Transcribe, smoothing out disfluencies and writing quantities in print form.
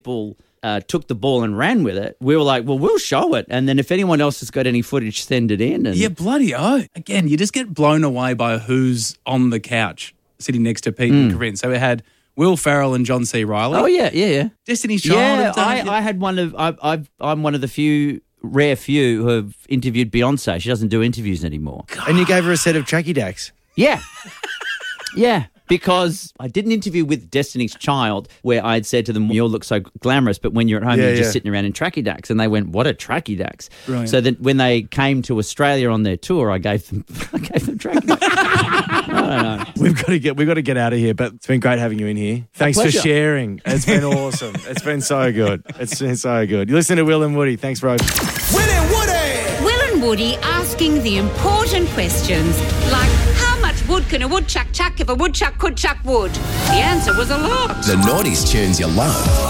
people took the ball and ran with it, we were like, well, we'll show it. And then if anyone else has got any footage, send it in. And Yeah, bloody oh. Again, you just get blown away by who's on the couch sitting next to Pete and Corinne. So we had Will Ferrell and John C. Reilly. Oh, yeah. Destiny's Child. Yeah, I had one of... I'm one of the rare few who have interviewed Beyonce. She doesn't do interviews anymore. And you gave her a set of tracky dacks. Yeah. Yeah, because I did an interview with Destiny's Child where I had said to them, you all look so glamorous, but when you're at home, you're just sitting around in tracky dacks. And they went, what are tracky dacks? Brilliant. So then when they came to Australia on their tour, I gave them tracky dacks. I don't know. We've got to get out of here, but it's been great having you in here. Thanks for sharing. It's been awesome. It's been so good. It's been so good. You listen to Will and Woody. Thanks, bro. Will and Woody! Will and Woody asking the important questions like, how much wood can a woodchuck chuck if a woodchuck could chuck wood? The answer was a lot. The Naughties tunes you love.